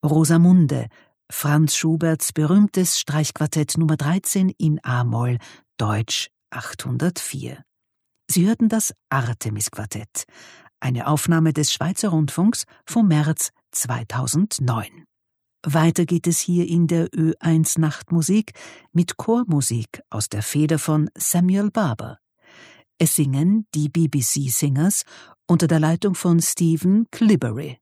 Rosamunde, Franz Schuberts berühmtes Streichquartett Nummer 13 in a-Moll, Deutsch 804. Sie hörten das Artemis-Quartett, eine Aufnahme des Schweizer Rundfunks vom März 2009. Weiter geht es hier in der Ö1 Nachtmusik mit Chormusik aus der Feder von Samuel Barber. Es singen die BBC Singers unter der Leitung von Stephen Clibberry.